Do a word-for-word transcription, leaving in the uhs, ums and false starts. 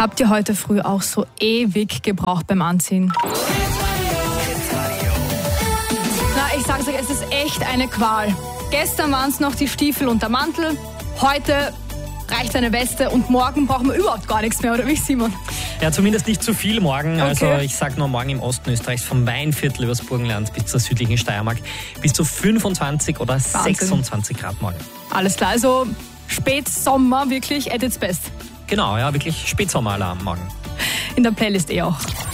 Habt ihr heute früh auch so ewig gebraucht beim Anziehen? Na, ich sag's euch, es ist echt eine Qual. Gestern waren es noch die Stiefel und der Mantel, heute reicht eine Weste und morgen brauchen wir überhaupt gar nichts mehr, oder wie, Simon? Ja, zumindest nicht zu viel morgen. Okay. Also ich sag nur morgen im Osten Österreichs, vom Weinviertel übers Burgenland bis zur südlichen Steiermark, bis zu fünfundzwanzig oder Wahnsinn. sechsundzwanzig Grad morgen. Alles klar, also Spätsommer wirklich at its best. Genau, ja, wirklich Spätsommer-Alarm morgen. In der Playlist eh auch.